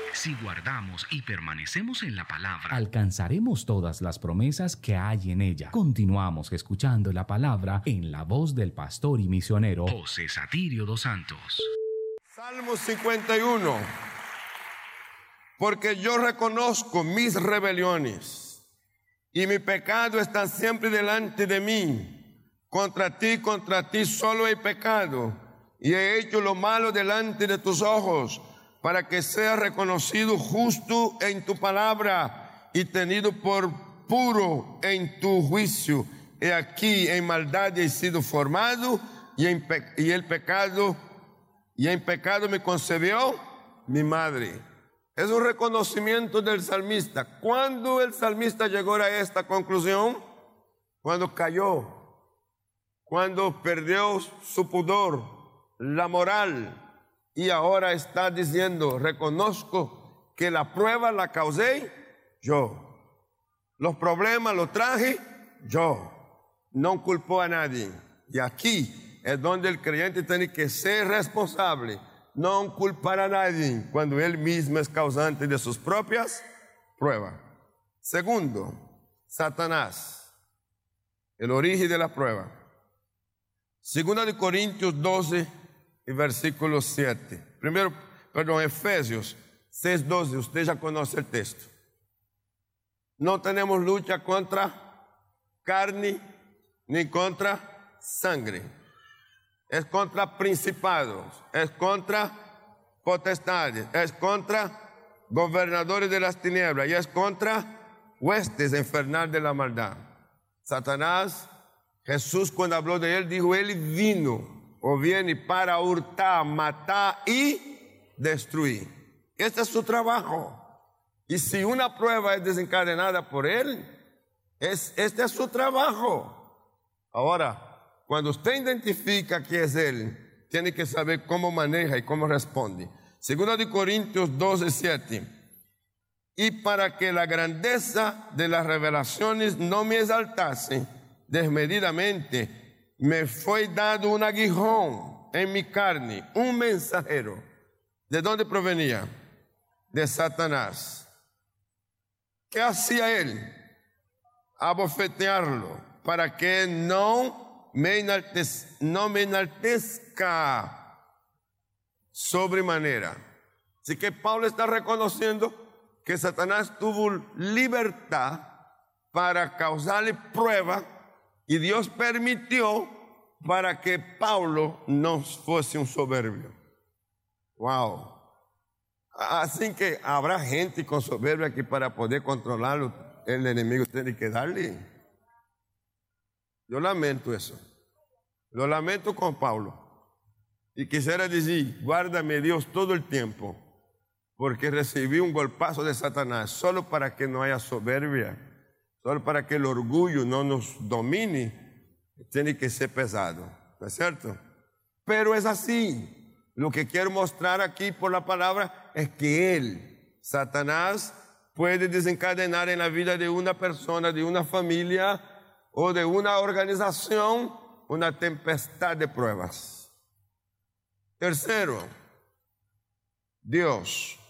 Si guardamos y permanecemos en la palabra, alcanzaremos todas las promesas que hay en ella. Continuamos escuchando la palabra en la voz del pastor y misionero José Satirio dos Santos. Salmo 51. Porque yo reconozco mis rebeliones y mi pecado está siempre delante de mí. Contra ti solo he pecado y he hecho lo malo delante de tus ojos, para que seas reconocido justo en tu palabra y tenido por puro en tu juicio. He aquí en maldad he sido formado y en pecado me concebió mi madre. Es un reconocimiento del salmista. ¿Cuándo el salmista llegó a esta conclusión? Cuando cayó, cuando perdió su pudor, la moral, y ahora está diciendo: reconozco que la prueba la causé yo, los problemas los traje yo, no culpó a nadie. Y aquí es donde el creyente tiene que ser responsable, no culpar a nadie cuando él mismo es causante de sus propias pruebas. Segundo, Satanás, el origen de la prueba. Segunda de Corintios 12 y versículo 7. Efesios 6:12, usted ya conoce el texto. No tenemos lucha contra carne ni contra sangre. Es contra principados, es contra potestades, es contra gobernadores de las tinieblas y es contra huestes infernales de la maldad. Satanás, Jesús cuando habló de él dijo: él viene para hurtar, matar y destruir. Este es su trabajo. Y si una prueba es desencadenada por él, este es su trabajo. Ahora, cuando usted identifica que es él, tiene que saber cómo maneja y cómo responde. Segunda de Corintios 12:7. Y para que la grandeza de las revelaciones no me exaltase desmedidamente, me fue dado un aguijón en mi carne, un mensajero. ¿De dónde provenía? De Satanás. ¿Qué hacía él? Abofetearlo, para que no me enaltezca sobremanera. Así que Pablo está reconociendo que Satanás tuvo libertad para causarle prueba, y Dios permitió para que Pablo no fuese un soberbio. Wow. Así que habrá gente con soberbia que para poder controlarlo, el enemigo tiene que darle. Yo lamento eso. Lo lamento con Pablo. Y quisiera decir: guárdame Dios todo el tiempo, porque recibí un golpazo de Satanás solo para que no haya soberbia, solo para que el orgullo no nos domine. Tiene que ser pesado, ¿no es cierto? Pero es así. Lo que quiero mostrar aquí por la palabra es que Satanás, puede desencadenar en la vida de una persona, de una familia o de una organización una tempestad de pruebas. Tercero, Dios.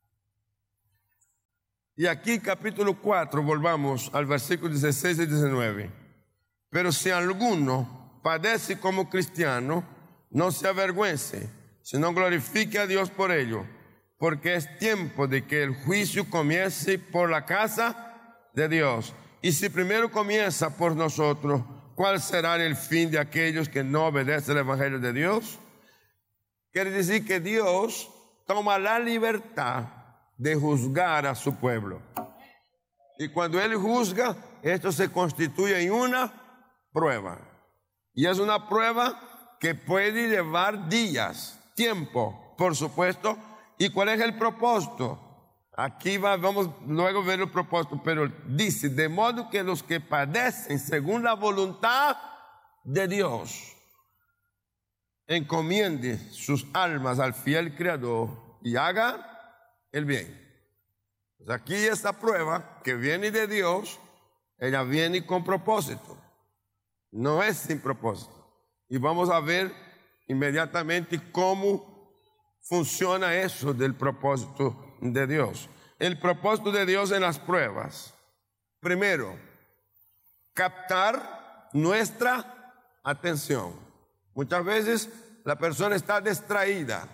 Y aquí capítulo 4, volvamos al versículo 16 y 19. Pero si alguno padece como cristiano, no se avergüence, sino glorifique a Dios por ello, porque es tiempo de que el juicio comience por la casa de Dios. Y si primero comienza por nosotros, ¿cuál será el fin de aquellos que no obedecen el evangelio de Dios? Quiere decir que Dios toma la libertad de juzgar a su pueblo. Y cuando Él juzga, esto se constituye en una prueba. Y es una prueba que puede llevar días, tiempo, por supuesto. ¿Y cuál es el propósito? Aquí vamos luego a ver el propósito, pero dice: de modo que los que padecen según la voluntad de Dios encomiende sus almas al fiel Creador y haga el bien. Pues aquí esta prueba que viene de Dios, ella viene con propósito, no es sin propósito. Y vamos a ver inmediatamente cómo funciona eso del propósito de Dios. El propósito de Dios en las pruebas. Primero, captar nuestra atención. Muchas veces la persona está distraída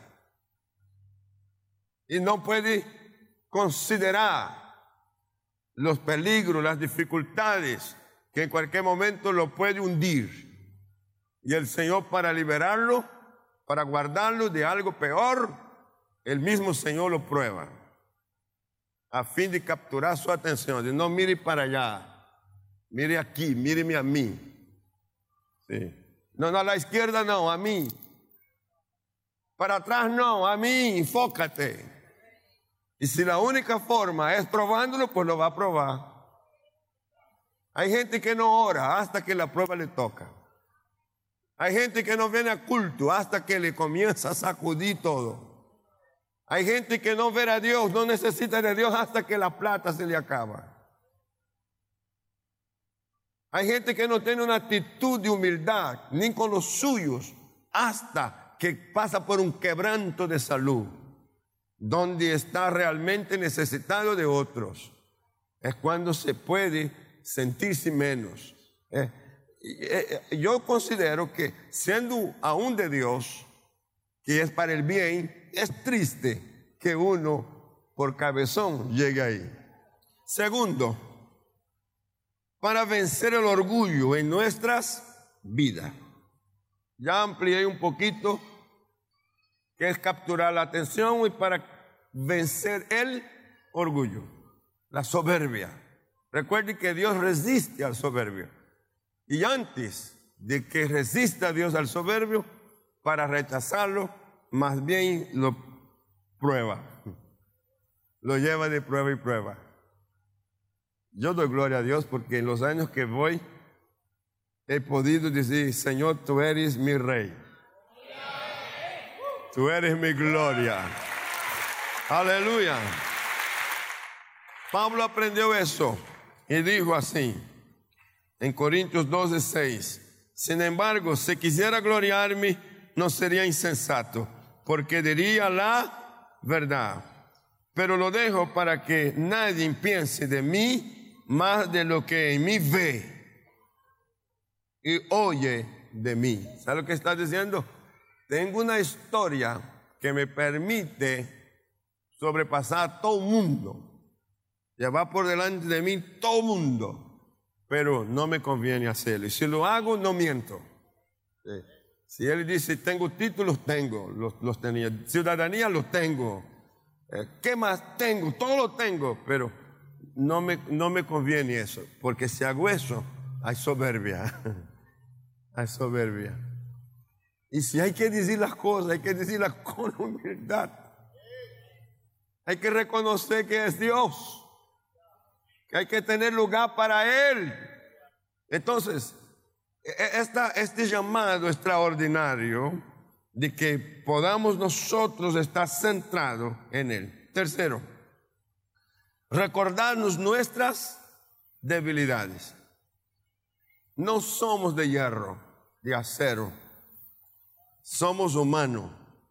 y no puede considerar los peligros, las dificultades que en cualquier momento lo puede hundir. Y el Señor, para liberarlo, para guardarlo de algo peor, el mismo Señor lo prueba, a fin de capturar su atención, de no mire para allá, mire aquí, míreme a mí. Sí. No, a la izquierda no, a mí. Para atrás no, a mí, enfócate. Y si la única forma es probándolo, pues lo va a probar. Hay gente que no ora hasta que la prueba le toca. Hay gente que no viene a culto hasta que le comienza a sacudir todo. Hay gente que no ve a Dios, no necesita de Dios hasta que la plata se le acaba. Hay gente que no tiene una actitud de humildad, ni con los suyos, hasta que pasa por un quebranto de salud, donde está realmente necesitado de otros. Es cuando se puede sentirse menos. Yo considero que siendo aún de Dios, que es para el bien, es triste que uno por cabezón llegue ahí. Segundo, para vencer el orgullo en nuestras vidas. Ya amplié un poquito, que es capturar la atención, y para vencer el orgullo, la soberbia. Recuerden que Dios resiste al soberbio. Y antes de que resista a Dios al soberbio, para rechazarlo, más bien lo prueba. Lo lleva de prueba y prueba. Yo doy gloria a Dios porque en los años que voy he podido decir: Señor, tú eres mi rey. Tú eres mi gloria. Aleluya. Pablo aprendió eso y dijo así en Corintios 12:6: sin embargo, si quisiera gloriarme, no sería insensato, porque diría la verdad. Pero lo dejo para que nadie piense de mí más de lo que en mí ve y oye de mí. ¿Sabe lo que está diciendo? Tengo una historia que me permite sobrepasar a todo el mundo, llevar por delante de mí todo el mundo, pero no me conviene hacerlo. Y si lo hago, no miento. Si él dice: tengo títulos, tengo, los tenía. Ciudadanía, los tengo. ¿Qué más tengo? Todo lo tengo, pero no me conviene eso, porque si hago eso, hay soberbia. Hay soberbia. Y si hay que decir las cosas, hay que decirlas con humildad. Hay que reconocer que es Dios, que hay que tener lugar para Él. Entonces, este llamado extraordinario de que podamos nosotros estar centrados en Él. Tercero, recordarnos nuestras debilidades. No somos de hierro, de acero. Somos humanos,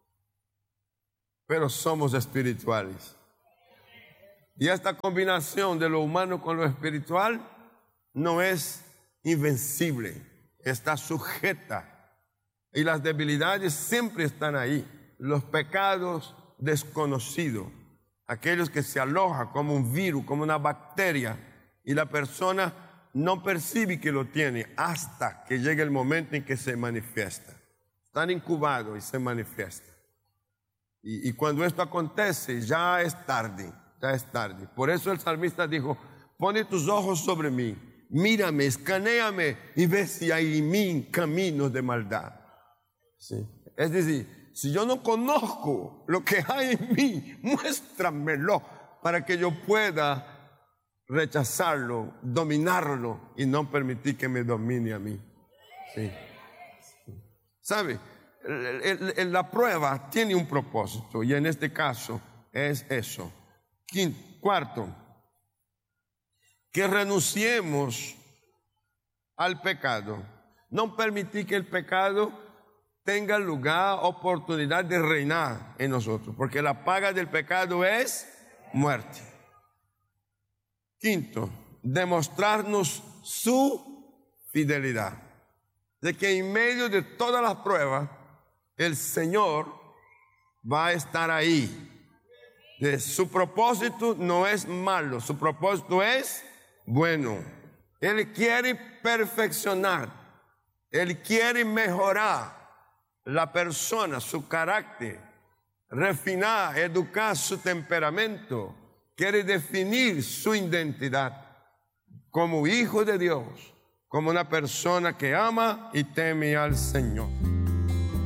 pero somos espirituales. Y esta combinación de lo humano con lo espiritual no es invencible, está sujeta. Y las debilidades siempre están ahí. Los pecados desconocidos, aquellos que se alojan como un virus, como una bacteria, y la persona no percibe que lo tiene hasta que llegue el momento en que se manifiesta. Están incubados y se manifiesta. Y cuando esto acontece, ya es tarde, ya es tarde. Por eso el salmista dijo: pone tus ojos sobre mí, mírame, escanéame y ve si hay en mí caminos de maldad. Sí. Es decir, si yo no conozco lo que hay en mí, muéstramelo para que yo pueda rechazarlo, dominarlo y no permitir que me domine a mí. Sí. ¿Sabe? La prueba tiene un propósito y en este caso es eso. Cuarto, que renunciemos al pecado. No permitir que el pecado tenga lugar, oportunidad de reinar en nosotros, porque la paga del pecado es muerte. Quinto, demostrarnos su fidelidad. De que en medio de todas las pruebas, el Señor va a estar ahí. Su propósito no es malo, su propósito es bueno. Él quiere perfeccionar, Él quiere mejorar la persona, su carácter, refinar, educar su temperamento, quiere definir su identidad como hijo de Dios, como una persona que ama y teme al Señor.